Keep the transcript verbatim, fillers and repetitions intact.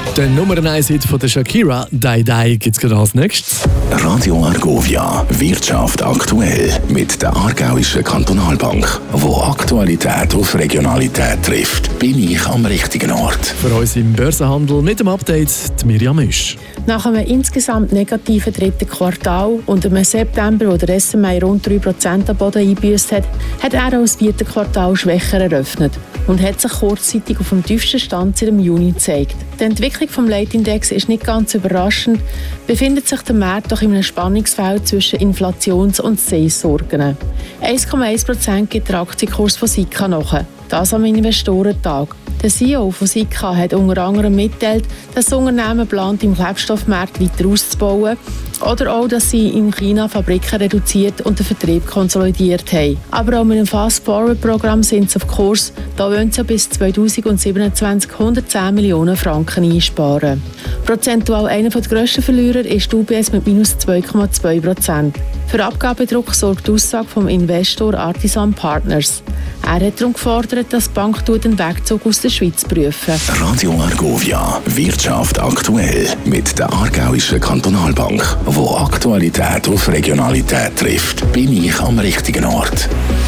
Der Nummer eins Hit von der Shakira, «Die Die», gibt es gerade als nächstes. Radio Argovia, Wirtschaft aktuell mit der Aargauischen Kantonalbank. Wo Aktualität auf Regionalität trifft, bin ich am richtigen Ort. Für uns im Börsenhandel mit dem Update die Mirjam Misch. Nach einem insgesamt negativen dritten Quartal und einem September, wo der S M I rund drei Prozent am Boden eingebüßt hat, hat er auch das vierte Quartal schwächer eröffnet und hat sich kurzzeitig auf dem tiefsten Stand seit dem Juni gezeigt. Die Entwicklung des Leitindex ist nicht ganz überraschend, befindet sich der Markt doch in einem Spannungsfeld zwischen Inflations- und Seissorgen. eins Komma eins Prozent gibt der Aktienkurs von Sika nach. Das am Investorentag. Der C E O von Sika hat unter anderem mitteilt, dass das Unternehmen plant, im Klebstoffmarkt weiter auszubauen oder auch, dass sie in China Fabriken reduziert und den Vertrieb konsolidiert haben. Aber auch mit dem Fast-Forward-Programm sind sie auf Kurs. Da wollen sie bis zweitausendsiebenundzwanzig hundertzehn Millionen Franken einsparen. Prozentual einer der grössten Verlierer ist die U B S mit minus zwei Komma zwei Prozent. Für Abgabedruck sorgt die Aussage vom Investor Artisan Partners. Er hat darum gefordert, dass die Bank den Wegzug aus der Schweiz prüfen. Radio Argovia, Wirtschaft aktuell mit der Aargauischen Kantonalbank. Wo Aktualität auf Regionalität trifft, bin ich am richtigen Ort.